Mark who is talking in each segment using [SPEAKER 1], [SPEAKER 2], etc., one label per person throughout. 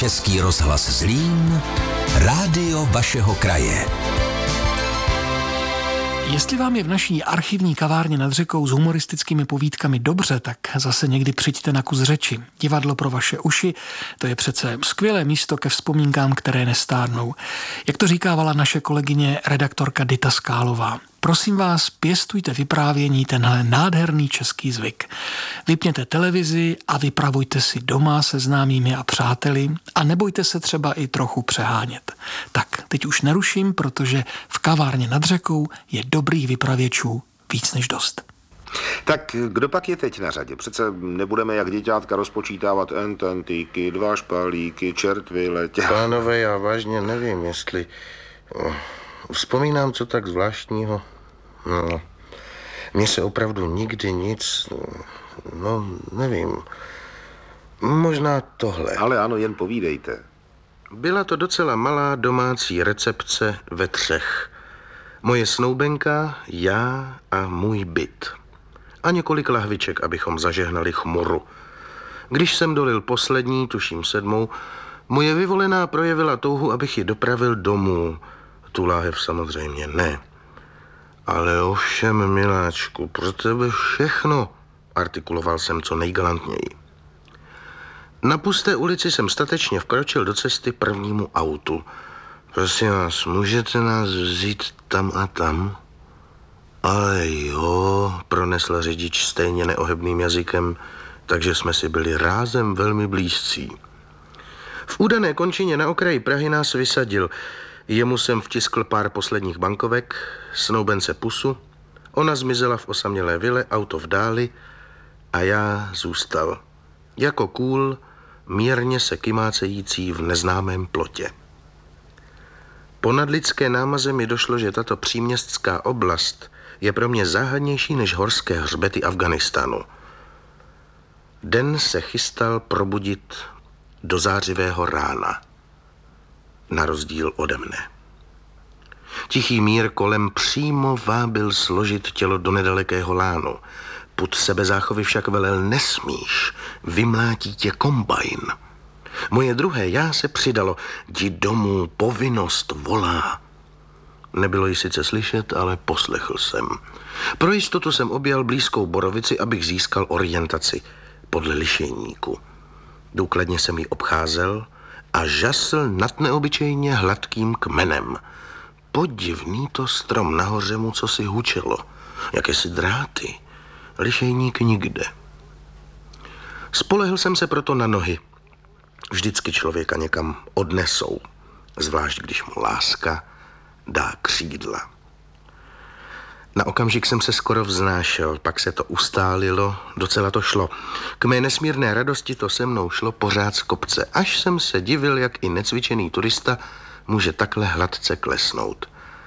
[SPEAKER 1] Český rozhlas Zlín, rádio vašeho kraje.
[SPEAKER 2] Jestli vám je v naší archivní kavárně nad řekou s humoristickými povídkami dobře, tak zase někdy přijďte na kus řeči. Divadlo pro vaše uši, to je přece skvělé místo ke vzpomínkám, které nestárnou. Jak to říkávala naše kolegyně redaktorka Dita Skálová. Prosím vás, pěstujte vyprávění tenhle nádherný český zvyk. Vypněte televizi a vypravujte si doma se známými a přáteli a nebojte se třeba i trochu přehánět. Tak, teď už neruším, protože v kavárně nad řekou je dobrých vypravěčů víc než dost.
[SPEAKER 3] Tak kdo pak je teď na řadě? Přece nebudeme jak děťátka rozpočítávat ententíky, 2 špalíky, čertvy, letě.
[SPEAKER 4] Pánové, já vážně nevím, jestli... Vzpomínám, co tak zvláštního. No, mně se opravdu nikdy nic... No, nevím. Možná tohle.
[SPEAKER 3] Ale ano, jen povídejte.
[SPEAKER 4] Byla to docela malá domácí recepce ve 3. Moje snoubenka, já a můj byt. A několik lahviček, abychom zažehnali chmuru. Když jsem dolil poslední, tuším 7, moje vyvolená projevila touhu, abych ji dopravil domů. Tu láhev samozřejmě ne. Ale ovšem, miláčku, pro tebe všechno, artikuloval jsem co nejgalantněji. Na pusté ulici jsem statečně vkročil do cesty prvnímu autu. Prosím vás, můžete nás vzít tam a tam? Ale jo, pronesl řidič stejně neohebným jazykem, takže jsme si byli rázem velmi blízcí. V údané končině na okraji Prahy nás vysadil. Jemu jsem vtiskl pár posledních bankovek, snoubence pusu, ona zmizela v osamělé vile, auto v dáli a já zůstal. Jako kůl, mírně se kymácející v neznámém plotě. Po nadlidské námaze mi došlo, že tato příměstská oblast je pro mě záhadnější než horské hřbety Afghánistánu. Den se chystal probudit do zářivého rána. Na rozdíl ode mne. Tichý mír kolem přímo vábil složit tělo do nedalekého lánu. Pud sebezáchovy však velel nesmíš, vymlátí tě kombajn. Moje druhé já se přidalo, jdi domů, povinnost volá. Nebylo ji sice slyšet, ale poslechl jsem. Pro jistotu jsem objel blízkou borovici, abych získal orientaci podle lišejníku. Důkladně jsem ji obcházel a žasl nad neobyčejně hladkým kmenem. Podivný to strom nahoře mu cosi hučelo, jakési dráty. Lišejník nikde. Spolehl jsem se proto na nohy. Vždycky člověka někam odnesou, zvlášť když mu láska dá křídla. Na okamžik jsem se skoro vznášel, pak se to ustálilo, docela to šlo. K mé nesmírné radosti to se mnou šlo pořád z kopce, až jsem se divil, jak i necvičený turista může takhle hladce klesnout.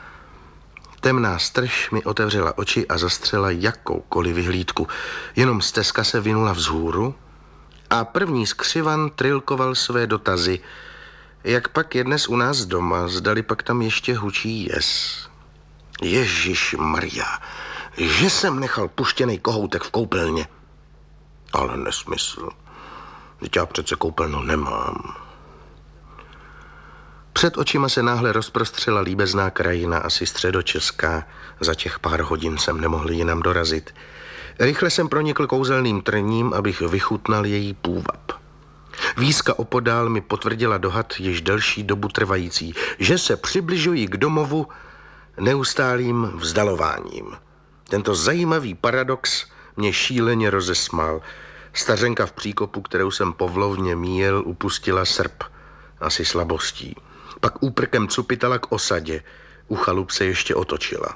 [SPEAKER 4] Temná strž mi otevřela oči a zastřela jakoukoliv vyhlídku. Jenom stezka se vinula vzhůru a první skřivan trilkoval své dotazy. Jak pak je dnes u nás doma, zdali pak tam ještě hučí jez. Ježišmarja, že jsem nechal puštěnej kohoutek v koupelně. Ale nesmysl. Vždyť já přece koupelnu nemám. Před očima se náhle rozprostřela líbezná krajina, asi středočeská. Za těch pár hodin jsem nemohl jinam dorazit. Rychle jsem pronikl kouzelným trním, abych vychutnal její půvab. Výzka opodál mi potvrdila dohad již delší dobu trvající, že se přibližují k domovu neustálým vzdalováním. Tento zajímavý paradox mě šíleně rozesmál. Stařenka v příkopu, kterou jsem povlovně míjel, upustila srp, asi slabostí. Pak úprkem cupitala k osadě, u chalup se ještě otočila.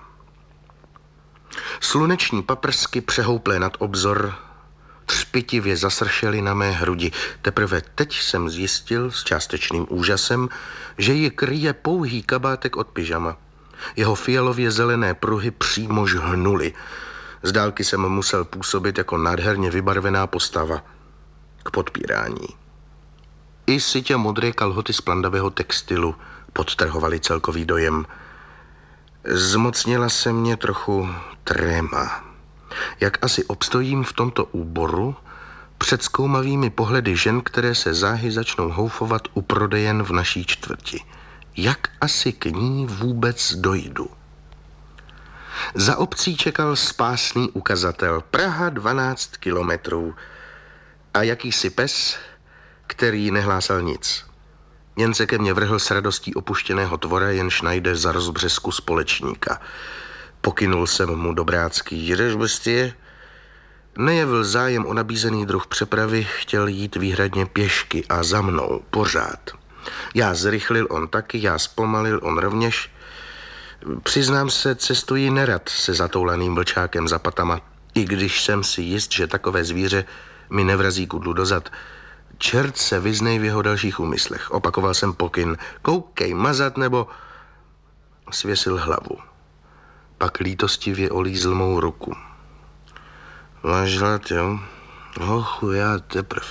[SPEAKER 4] Sluneční paprsky přehouplé nad obzor třpitivě zasršely na mé hrudi. Teprve teď jsem zjistil s částečným úžasem, že ji kryje pouhý kabátek od pyžama. Jeho fialově zelené pruhy přímož hnuly. Z dálky jsem musel působit jako nádherně vybarvená postava k podpírání. I sytě modré kalhoty z plandavého textilu podtrhovaly celkový dojem. Zmocnila se mě trochu tréma. Jak asi obstojím v tomto úboru, před zkoumavými pohledy žen, které se záhy začnou houfovat u prodejen v naší čtvrti. Jak asi k ní vůbec dojdu? Za obcí čekal spásný ukazatel. Praha 12 kilometrů. A jakýsi pes, který nehlásal nic. Jen se ke mně vrhl s radostí opuštěného tvora, jenž najde za rozbřesku společníka. Pokynul jsem mu dobrácky. Jdeš, bestie? Nejevil zájem o nabízený druh přepravy, chtěl jít výhradně pěšky a za mnou, pořád. Já zrychlil, on taky, já zpomalil, on rovněž. Přiznám se, cestuji nerad se zatoulaným vlčákem za patama, i když jsem si jist, že takové zvíře mi nevrazí kudlu dozad. Čert se vyznej v jeho dalších úmyslech. Opakoval jsem pokyn. Koukej, mazat nebo... Svěsil hlavu. Pak lítostivě olízl mou ruku. Máš hlad, jo? Hochu, já teprv.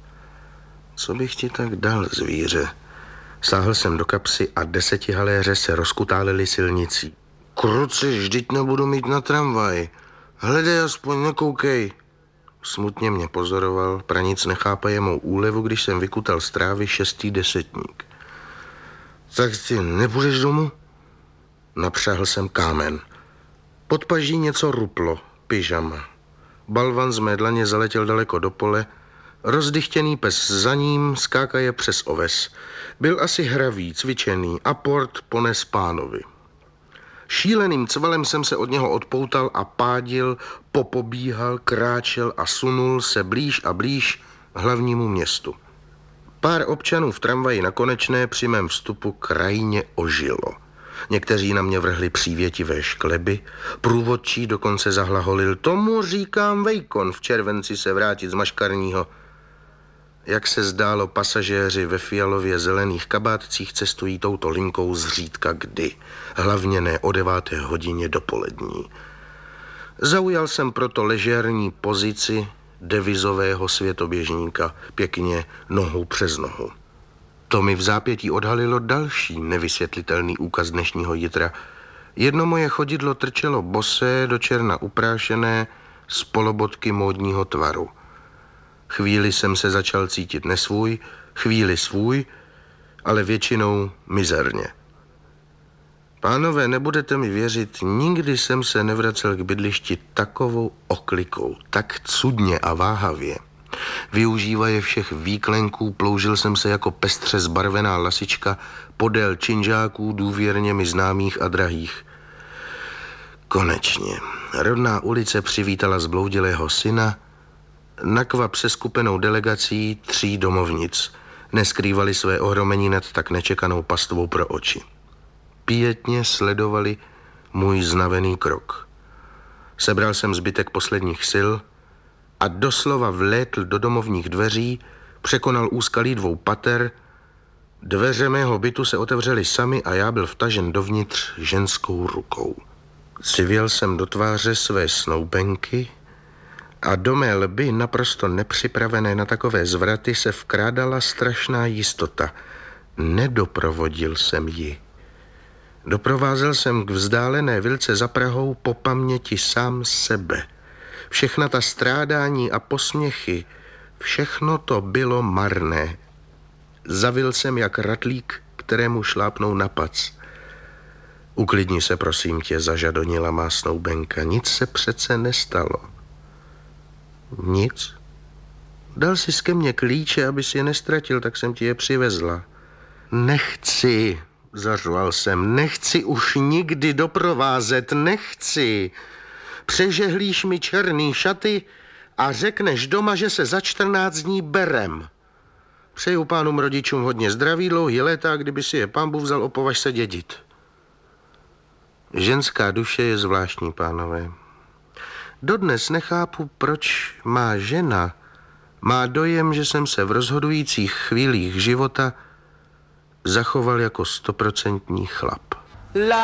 [SPEAKER 4] Co bych ti tak dal, zvíře? Sáhl jsem do kapsy a 10 haléře se rozkutálili silnicí. Kruci, vždyť nebudu mít na tramvaj. Hledej, aspoň nekoukej. Smutně mě pozoroval, pranic nechápaje mou úlevu, když jsem vykutal z trávy 6. desetník. Tak ty nepůjdeš domů? Napřáhl jsem kámen. Pod paží něco ruplo, pyžama. Balvan z mé dlaně zaletěl daleko do pole, rozdychtěný pes za ním skákaje přes oves. Byl asi hravý, cvičený a port pones pánovi. Šíleným cvalem jsem se od něho odpoutal a pádil, popobíhal, kráčel a sunul se blíž a blíž hlavnímu městu. Pár občanů v tramvaji na Konečné při mém vstupu krajně ožilo. Někteří na mě vrhli přívětivé škleby, průvodčí dokonce zahlaholil: tomu říkám vejkon, v červenci se vrátit z maškarního. Jak se zdálo, pasažéři ve fialově zelených kabátcích cestují touto linkou zřídka kdy, hlavně ne o 9. hodině dopolední. Zaujal jsem proto ležérní pozici devizového světoběžníka, pěkně nohou přes nohu. To mi v zápětí odhalilo další nevysvětlitelný úkaz dnešního jitra. Jedno moje chodidlo trčelo bosé, do černa uprášené, z polobotky módního tvaru. Chvíli jsem se začal cítit nesvůj, chvíli svůj, ale většinou mizerně. Pánové, nebudete mi věřit, nikdy jsem se nevracel k bydlišti takovou oklikou, tak cudně a váhavě. Využívaje všech výklenků, ploužil jsem se jako pestře zbarvená lasička podél činžáků důvěrně mi známých a drahých. Konečně, rodná ulice přivítala zbloudilého syna, nakvap se skupenou delegací 3 domovnic. Neskrývali své ohromení nad tak nečekanou pastvou pro oči. Pětně sledovali můj znavený krok. Sebral jsem zbytek posledních sil a doslova vlétl do domovních dveří, překonal úskalí 2 pater, dveře mého bytu se otevřely samy a já byl vtažen dovnitř ženskou rukou. Civěl jsem do tváře své snoubenky a do mé lby, naprosto nepřipravené na takové zvraty, se vkrádala strašná jistota. Nedoprovodil jsem ji. Doprovázel jsem k vzdálené vilce za Prahou po paměti sám sebe. Všechna ta strádání a posměchy, všechno to bylo marné. Zavil jsem jak ratlík, kterému šlápnou na pac. Uklidni se, prosím tě, zažadonila má snoubenka. Nic se přece nestalo. Nic? Dal jsi ke mně klíče, abys je nestratil, tak jsem ti je přivezla. Nechci, zařval jsem, nechci už nikdy doprovázet, nechci. Přežehlíš mi černý šaty a řekneš doma, že se za 14 dní berem. Přeju pánům rodičům hodně zdraví, dlouhý léta, kdyby si je pán Bůh vzal, opovaž se dědit. Ženská duše je zvláštní, pánové. Dodnes nechápu, proč má žena má dojem, že jsem se v rozhodujících chvílích života zachoval jako 100% chlap.